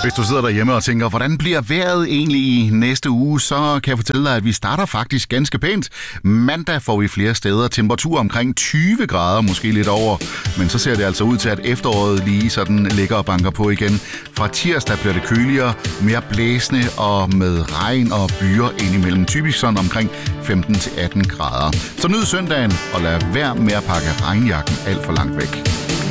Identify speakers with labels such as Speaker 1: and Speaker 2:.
Speaker 1: Hvis du sidder derhjemme og tænker, hvordan bliver vejret egentlig i næste uge, så kan jeg fortælle dig, at vi starter faktisk ganske pænt. Mandag får vi flere steder temperatur omkring 20 grader, måske lidt over. Men så ser det altså ud til, at efteråret lige sådan ligger og banker på igen. Fra tirsdag bliver det køligere, mere blæsende og med regn og byer indimellem. Typisk sådan omkring 15-18 grader. Så nyd søndagen og lad være med at pakke regnjakken alt for langt væk.